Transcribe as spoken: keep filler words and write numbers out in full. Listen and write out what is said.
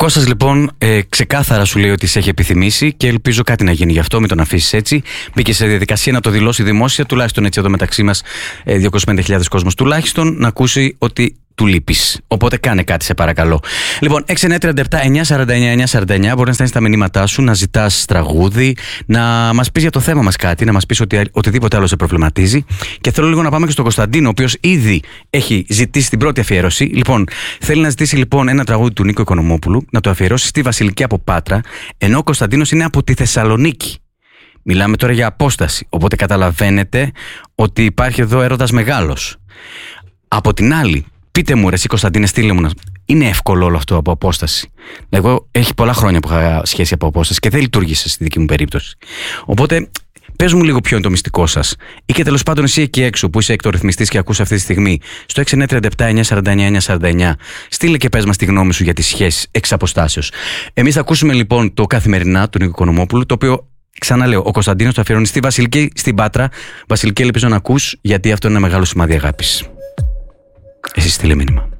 Κώστας λοιπόν ε, ξεκάθαρα σου λέει ότι σε έχει επιθυμήσει και ελπίζω κάτι να γίνει γι' αυτό, μην τον αφήσεις έτσι. Μπήκε σε διαδικασία να το δηλώσει δημόσια, τουλάχιστον έτσι εδώ μεταξύ μας, ε, διακόσιες πενήντα χιλιάδες κόσμος τουλάχιστον, να ακούσει ότι του λείπεις. Οπότε κάνε κάτι, σε παρακαλώ. Λοιπόν, έξι εννιά τριάντα επτά εννιά σαράντα εννιά εννιά σαράντα εννιά, μπορεί να στέλνεις τα μηνύματά σου, να ζητάς τραγούδι, να μας πεις για το θέμα μας κάτι, να μας πεις ότι, οτιδήποτε άλλο σε προβληματίζει. Και θέλω λίγο να πάμε και στον Κωνσταντίνο, ο οποίος ήδη έχει ζητήσει την πρώτη αφιέρωση. Λοιπόν, θέλει να ζητήσει λοιπόν ένα τραγούδι του Νίκο Οικονομόπουλου, να το αφιερώσει στη Βασιλική από Πάτρα, ενώ ο Κωνσταντίνος είναι από τη Θεσσαλονίκη. Μιλάμε τώρα για απόσταση, οπότε καταλαβαίνετε ότι υπάρχει εδώ έρωτας μεγάλος. Από την άλλη, πείτε μου, ρε εσύ Κωνσταντίνε, στείλε μου να... Είναι εύκολο όλο αυτό από απόσταση. Εγώ έχει πολλά χρόνια που είχα σχέση από απόσταση και δεν λειτουργήσε στη δική μου περίπτωση. Οπότε, πες μου λίγο ποιο είναι το μυστικό σας. Ή και τέλος πάντων εσύ εκεί έξω που είσαι εκτορυθμιστής και ακούς αυτή τη στιγμή, στο έξι εννιά τριάντα επτά εννιά σαράντα εννιά εννιά σαράντα εννιά, στείλε και πες μας τη γνώμη σου για τις σχέσεις εξ αποστάσεως. Εμείς θα ακούσουμε λοιπόν το Καθημερινά του Νίκου Οικονομόπουλου, το οποίο, ξαναλέω, ο Κωνσταντίνος το αφιερώνει στη Βασιλική, στην Πάτρα. Βασιλική, ελπίζω να ακούς, γιατί αυτό είναι ένα μεγάλο σημάδι αγάπης. Εσύ στείλε μήνυμα.